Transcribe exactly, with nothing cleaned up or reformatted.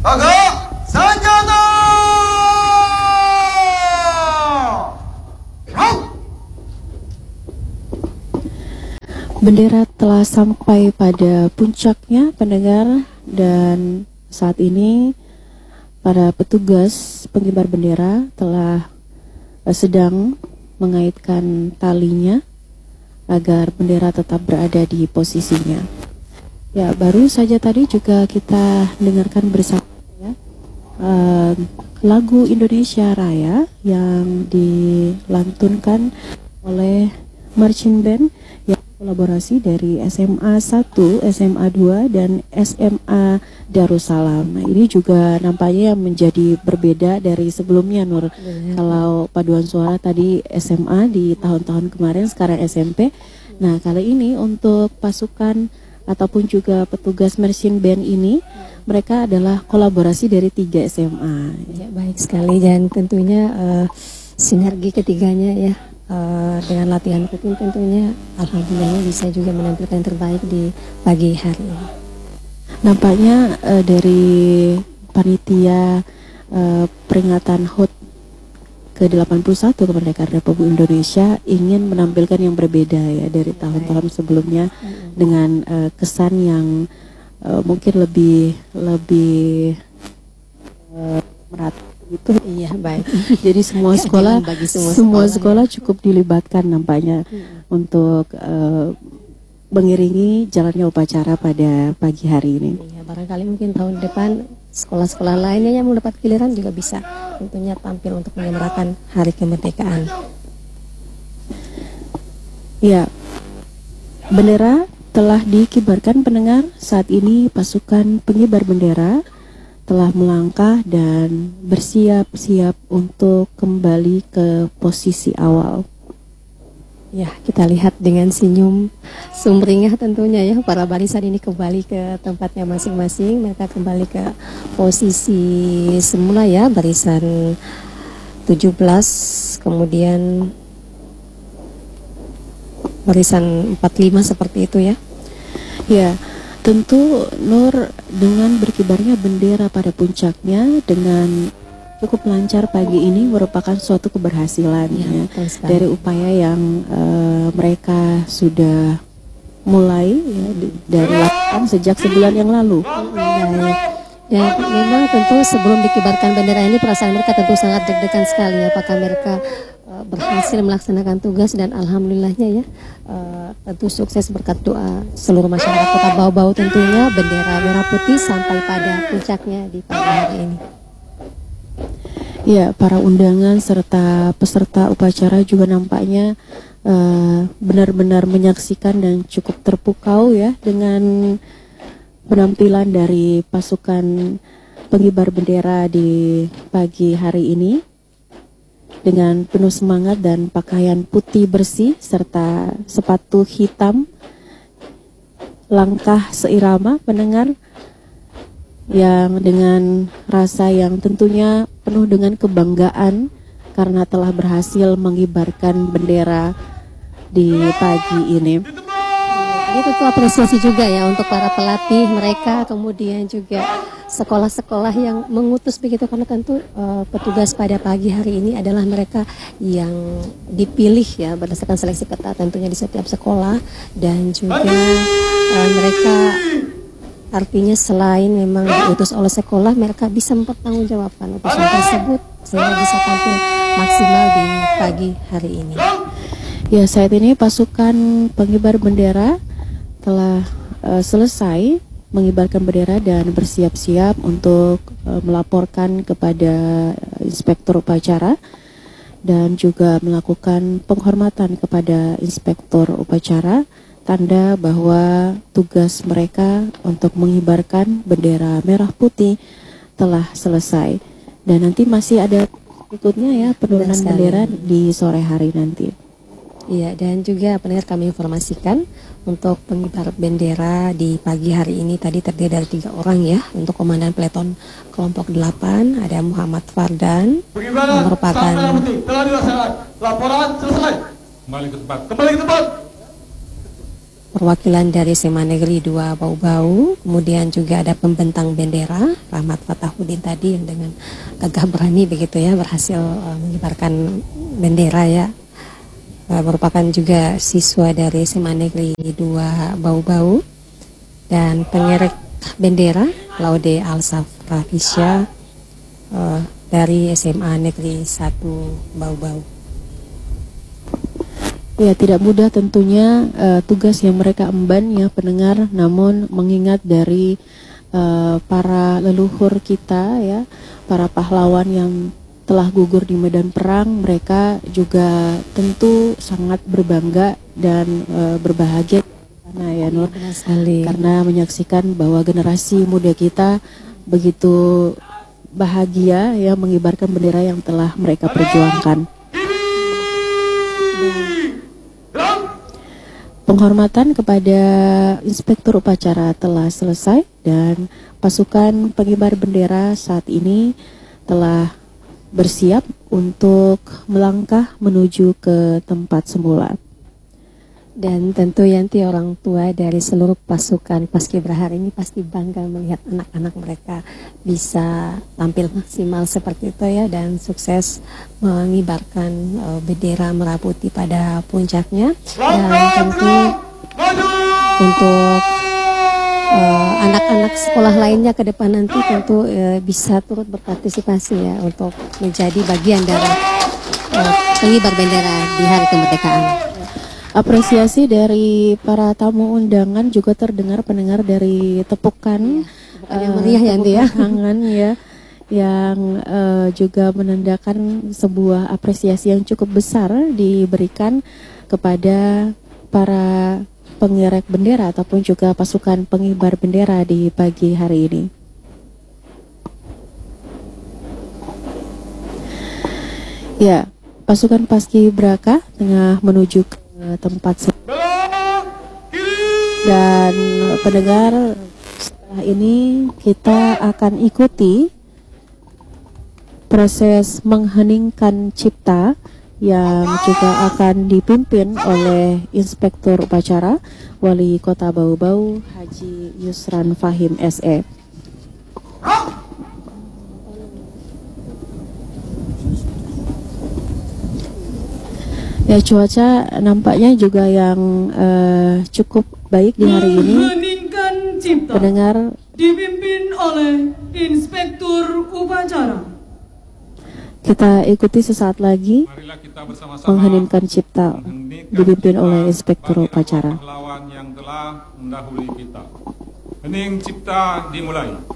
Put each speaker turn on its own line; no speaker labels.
Agak senjata.
Bendera telah sampai pada puncaknya, pendengar, dan saat ini para petugas pengibar bendera telah uh, sedang mengaitkan talinya agar bendera tetap berada di posisinya. Ya, baru saja tadi juga kita dengarkan bersama ya, uh, lagu Indonesia Raya yang dilantunkan oleh marching band yang kolaborasi dari S M A satu, S M A dua, dan S M A Darussalam. Nah, ini juga nampaknya yang menjadi berbeda dari sebelumnya, Nur. Benar. Kalau paduan suara tadi S M A di tahun-tahun kemarin, sekarang S M P. Nah, kali ini untuk pasukan ataupun juga petugas marching band ini, mereka adalah kolaborasi dari tiga S M A.
Ya, baik sekali, dan tentunya uh, sinergi ketiganya ya. Uh, dengan latihan rutin tentunya alhamdulillah bisa juga menampilkan yang terbaik di pagi hari ini.
Nampaknya uh, dari panitia uh, peringatan H U T ke delapan puluh satu kemerdekaan Republik Indonesia ingin menampilkan yang berbeda ya dari tahun-tahun sebelumnya, mm-hmm. dengan uh, kesan yang uh, mungkin lebih lebih uh, merata. Itu
iya baik.
Jadi semua sekolah
bagi semua,
semua
sekolah,
sekolah cukup dilibatkan nampaknya hmm. untuk uh, mengiringi jalannya upacara pada pagi hari ini.
Iya, barangkali mungkin tahun depan sekolah-sekolah lainnya yang mendapat giliran juga bisa tentunya tampil untuk menyemarakan hari kemerdekaan.
Ya, bendera telah dikibarkan, pendengar. Saat ini pasukan pengibar bendera telah melangkah dan bersiap-siap untuk kembali ke posisi awal.
Ya, kita lihat dengan senyum sumringah tentunya ya, para barisan ini kembali ke tempatnya masing-masing. Mereka kembali ke posisi semula ya, barisan tujuh belas, kemudian barisan empat puluh lima seperti itu ya.
Ya, tentu Nur, dengan berkibarnya bendera pada puncaknya dengan cukup lancar pagi ini merupakan suatu keberhasilan ya, ya, dari upaya yang uh, mereka sudah mulai ya, dari lakukan sejak sebulan yang lalu.
Baik. Dan memang tentu sebelum dikibarkan bendera ini perasaan mereka tentu sangat deg-degan sekali. Apakah mereka uh, berhasil melaksanakan tugas, dan alhamdulillahnya ya uh, tentu sukses berkat doa seluruh masyarakat Kota Bau-Bau, tentunya bendera merah putih sampai pada puncaknya di pagi hari ini.
Ya, para undangan serta peserta upacara juga nampaknya uh, benar-benar menyaksikan dan cukup terpukau ya dengan penampilan dari pasukan pengibar bendera di pagi hari ini dengan penuh semangat dan pakaian putih bersih serta sepatu hitam, langkah seirama, pendengar, yang dengan rasa yang tentunya penuh dengan kebanggaan karena telah berhasil mengibarkan bendera di pagi ini.
Ini tentu apresiasi juga ya untuk para pelatih mereka, kemudian juga sekolah-sekolah yang mengutus begitu, karena tentu uh, petugas pada pagi hari ini adalah mereka yang dipilih ya berdasarkan seleksi ketat tentunya di setiap sekolah, dan juga uh, mereka artinya selain memang diutus oleh sekolah, mereka bisa mempertanggungjawabkan utusan tersebut sehingga bisa tampil maksimal di pagi hari ini.
Ya, saat ini pasukan pengibar bendera telah uh, selesai mengibarkan bendera dan bersiap-siap untuk uh, melaporkan kepada inspektur upacara dan juga melakukan penghormatan kepada inspektur upacara, tanda bahwa tugas mereka untuk mengibarkan bendera merah putih telah selesai. Dan nanti masih ada berikutnya ya, penurunan bendera di sore hari nanti.
Iya, dan juga pendengar kami informasikan untuk pengibar bendera di pagi hari ini tadi terdiri dari tiga orang ya. Untuk komandan peleton kelompok delapan ada Muhammad Fardan, yang merupakan
telah dilaksanakan. Laporan selesai. Kembali ke tempat. Kembali ke tempat.
perwakilan dari S M A Negeri dua Bau-Bau, kemudian juga ada pembentang bendera Rahmat Fatahudin tadi yang dengan gagah berani begitu ya berhasil uh, mengibarkan bendera ya, uh, merupakan juga siswa dari S M A Negeri dua Bau-Bau, dan pengerek bendera Laude Al-Safrafisya uh, dari S M A Negeri satu Bau-Bau.
Ya, tidak mudah tentunya uh, tugas yang mereka emban ya pendengar, namun mengingat dari uh, para leluhur kita ya, para pahlawan yang telah gugur di medan perang, mereka juga tentu sangat berbangga dan uh, berbahagia karena ya Nur, karena menyaksikan bahwa generasi muda kita begitu bahagia ya mengibarkan bendera yang telah mereka perjuangkan. Penghormatan kepada Inspektur Upacara telah selesai dan pasukan pengibar bendera saat ini telah bersiap untuk melangkah menuju ke tempat semula.
Dan tentu Yanti, orang tua dari seluruh pasukan Paskibraka hari ini pasti bangga melihat anak-anak mereka bisa tampil maksimal seperti itu ya, dan sukses mengibarkan uh, bendera merah putih pada puncaknya. Dan tentu untuk uh, anak-anak sekolah lainnya ke depan nanti tentu uh, bisa turut berpartisipasi ya untuk menjadi bagian dari uh, pengibar bendera di hari kemerdekaan.
Apresiasi dari para tamu undangan juga terdengar pendengar dari tepukan
ya, yang meriah uh, Yanti ya,
tangan ya, yang uh, juga menandakan sebuah apresiasi yang cukup besar diberikan kepada para pengerek bendera ataupun juga pasukan pengibar bendera di pagi hari ini. Ya, pasukan Paskibraka tengah menuju ke tempat dan pendengar, setelah ini kita akan ikuti proses mengheningkan cipta yang juga akan dipimpin oleh Inspektur Upacara Wali Kota Bau-Bau Haji Yusran Fahim S E. Ya, cuaca nampaknya juga yang uh, cukup baik di hari ini.
Cipta
pendengar
dipimpin oleh Inspektur Upacara.
Kita ikuti sesaat lagi mengheningkan cipta dipimpin oleh Inspektur Upacara.
Pahlawan yang telah mendahului kita. Hening cipta dimulai.